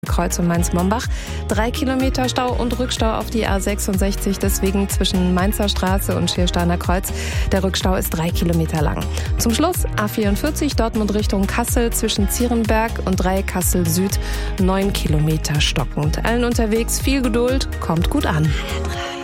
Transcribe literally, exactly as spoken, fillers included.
Kreuz und Mainz-Mombach. Drei Kilometer Stau und Rückstau auf die A sechsundsechzig, deswegen zwischen Mainzer Straße und Schiersteiner Kreuz. Der Rückstau ist drei Kilometer lang. Zum Schluss A vierundvierzig Dortmund Richtung Kassel zwischen Zierenberg und Dreieck Kassel Süd. Neun Kilometer stockend. Allen unterwegs viel Geduld, kommt gut an.